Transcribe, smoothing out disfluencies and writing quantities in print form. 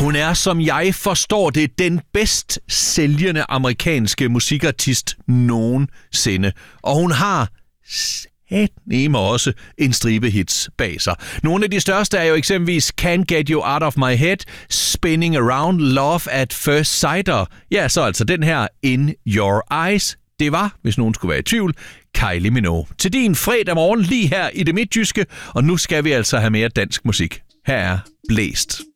Hun er, som jeg forstår det, den bedst sælgende amerikanske musikartist nogensinde. Og hun har satneme også en stribe hits bag sig. Nogle af de største er jo eksempelvis Can't Get You Out of My Head, Spinning Around, Love at First Sight, og ja, så altså den her In Your Eyes. Det var, hvis nogen skulle være i tvivl, Kylie Minogue. Til din fredag morgen lige her i det midtjyske, og nu skal vi altså have mere dansk musik. Her er Blæst.